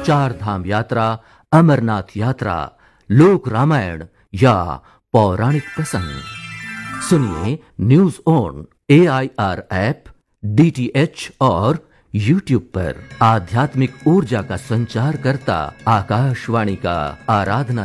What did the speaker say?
चार धाम यात्रा, अमरनाथ यात्रा, लोक रामायण या पौराणिक प्रसंग सुनिए news on AIR app, DTH और YouTube पर। आध्यात्मिक ऊर्जा का संचार करता आकाशवाणी का आराधना